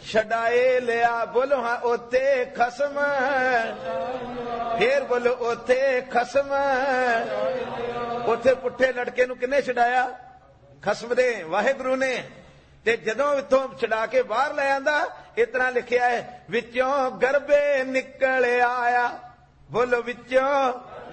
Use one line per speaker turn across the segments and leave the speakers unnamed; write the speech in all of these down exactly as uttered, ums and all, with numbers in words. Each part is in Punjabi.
ਛਡਾਏ ਲਿਆ। ਬੋਲੋ ਹਾਂ ਉੱਥੇ ਖਸਮ, ਫੇਰ ਬੋਲੋ ਉੱਥੇ ਖਸਮ। ਉੱਥੇ ਪੁੱਠੇ ਲੜਕੇ ਨੂੰ ਕਿੰਨੇ ਛਡਾਇਆ? ਖਸਮ ਦੇ, ਵਾਹਿਗੁਰੂ ਨੇ। ਤੇ ਜਦੋਂ ਇੱਥੋਂ ਛਡਾ ਕੇ ਬਾਹਰ ਲੈ ਆਂਦਾ, ਇਸ ਤਰ੍ਹਾਂ ਲਿਖਿਆ ਹੈ, ਵਿੱਚੋਂ ਗਰਭੇ ਨਿਕਲ ਆਇਆ। ਬੋਲੋ ਵਿੱਚੋਂ,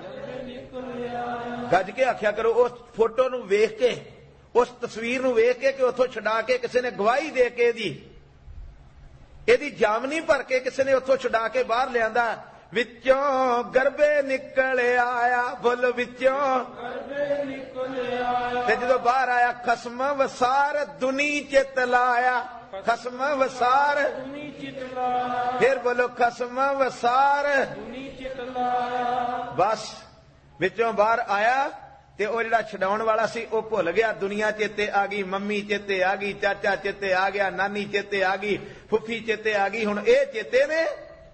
ਗੱਜ ਕੇ ਆਖਿਆ ਕਰੋ। ਉਸ ਫੋਟੋ ਨੂੰ ਵੇਖ ਕੇ, ਉਸ ਤਸਵੀਰ ਨੂੰ ਵੇਖ ਕੇ ਕਿ ਉੱਥੋਂ ਛਡਾ ਕੇ ਕਿਸੇ ਨੇ ਗਵਾਹੀ ਦੇ ਕੇ ਇਹਦੀ ਇਹਦੀ ਜਾਮਨੀ ਭਰ ਕੇ ਕਿਸੇ ਨੇ ਉੱਥੋਂ ਛਡਾ ਕੇ ਬਾਹਰ ਲਿਆਂਦਾ। ਵਿੱਚੋਂ ਗਰਭੇ ਨਿਕਲ ਆਇਆ। ਬੋਲੋ ਵਿੱਚੋਂ ਗਰਭੇ ਨਿਕਲ ਆਇਆ। ਤੇ ਜਦੋਂ ਬਾਹਰ ਆਇਆ, ਖਸਮ ਵਸਾਰ ਦੁਨੀ ਚਿਤ ਲਾਇਆ। ਖਸਮ ਵਸਾਰ ਦੁਨੀ ਚਿਤ ਲਾਇਆ। ਫਿਰ ਬੋਲੋ ਖਸਮ ਵਸਾਰ ਦੁਨੀ ਚਿਤ ਲਾਇਆ। ਬਸ ਵਿੱਚੋਂ ਬਾਹਰ ਆਇਆ ਤੇ ਉਹ ਜਿਹੜਾ ਛਡਾਉਣ ਵਾਲਾ ਸੀ ਉਹ ਭੁੱਲ ਗਿਆ। ਦੁਨੀਆ ਚੇਤੇ ਆ ਗਈ, ਮੰਮੀ ਚੇਤੇ ਆ ਗਈ, ਚਾਚਾ ਚੇਤੇ ਆ ਗਿਆ, ਨਾਨੀ ਚੇਤੇ ਆ ਗਈ, ਫੁੱਫੀ ਚੇਤੇ ਆ ਗਈ। ਹੁਣ ਇਹ ਚੇਤੇ ਨੇ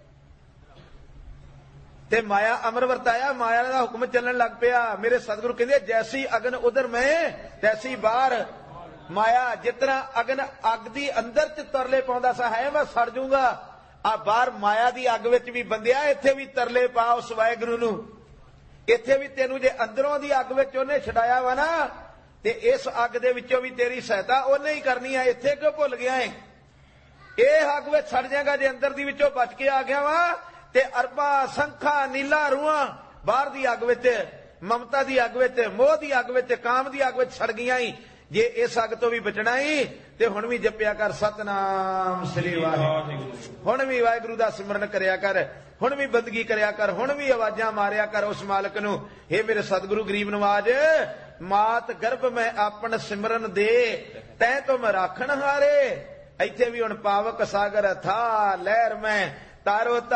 ਤੇ ਮਾਇਆ ਅਮਰ ਵਰਤਾਇਆ। ਮਾਇਆ ਦਾ ਹੁਕਮ ਚੱਲਣ ਲੱਗ ਪਿਆ। ਮੇਰੇ ਸਤਿਗੁਰੂ ਕਹਿੰਦੇ, ਜੈਸੀ ਅਗਨ ਉਧਰ ਮੈਂ ਤੈਸੀ ਬਾਹਰ ਮਾਇਆ। ਜਿਤਨਾ ਅਗਨ ਅੱਗ ਦੀ ਅੰਦਰ ਚ ਤਰਲੇ ਪਾਉਂਦਾ ਸਾ, ਹੈ ਮੈਂ ਸੜ ਜੂੰਗਾ, ਆ ਬਾਹਰ ਮਾਇਆ ਦੀ ਅੱਗ ਵਿੱਚ ਵੀ ਬੰਦਿਆ ਇੱਥੇ ਵੀ ਤਰਲੇ ਪਾ ਉਸ ਵਾਹਿਗੁਰੂ ਨੂੰ। ਇੱਥੇ ਵੀ ਤੈਨੂੰ ਜੇ ਅੰਦਰੋਂ ਦੀ ਅੱਗ ਵਿੱਚ ਉਹਨੇ ਛਡਾਇਆ ਵਾ ਨਾ, ਤੇ ਇਸ ਅੱਗ ਦੇ ਵਿੱਚੋਂ ਵੀ ਤੇਰੀ ਸਹਾਇਤਾ ਉਹਨੇ ਹੀ ਕਰਨੀ ਹੈ। ਇੱਥੇ ਕਿਉਂ ਭੁੱਲ ਗਿਆ ਏ? ਇਹ ਅੱਗ ਵਿੱਚ ਸੜ ਜਾਏਗਾ ਜੇ ਅੰਦਰ ਦੀ ਵਿੱਚੋਂ ਬਚ ਕੇ ਆ ਗਿਆ ਵਾ। ਤੇ ਅਰਬਾਂ ਸੰਖਾਂ ਨੀਲਾ ਰੂਹਾਂ ਬਾਹਰ ਦੀ ਅੱਗ ਵਿੱਚ, ਮਮਤਾ ਦੀ ਅੱਗ ਵਿੱਚ, ਮੋਹ ਦੀ ਅੱਗ ਵਿੱਚ, ਕਾਮ ਦੀ ਅੱਗ ਵਿੱਚ ਸੜ ਗਈਆਂ ਹੀ। ਜੇ ਇਸ ਅੱਗ ਤੋਂ ਵੀ ਬਚਣਾ ਹੀ ਤੇ ਹੁਣ ਵੀ ਜਪਿਆ ਕਰ ਸਤਨਾਮ ਸ੍ਰੀ ਵਾਹਿਗੁਰੂ। ਹੁਣ ਵੀ ਵਾਹਿਗੁਰੂ ਦਾ ਸਿਮਰਨ ਕਰਿਆ ਕਰ, ਹੁਣ ਵੀ ਬੰਦਗੀ ਕਰਿਆ ਕਰ, ਹੁਣ ਵੀ ਆਵਾਜ਼ਾਂ ਮਾਰਿਆ ਕਰ ਉਸ ਮਾਲਕ ਨੂੰ, ਹੇ ਮੇਰੇ ਸਤਿਗੁਰੂ ਗਰੀਬ ਨਵਾਜ, ਮਾਤ ਗਰਭ ਮੈਂ ਆਪਣ ਸਿਮਰਨ ਦੇ, ਤੈ ਤੁਮ ਰਾਖਣ ਹਾਰੇ। ਇੱਥੇ ਵੀ ਹੁਣ ਪਾਵਕ ਸਾਗਰ ਥਾ ਲਹਿਰ ਮੈਂ ਤਾਰੋ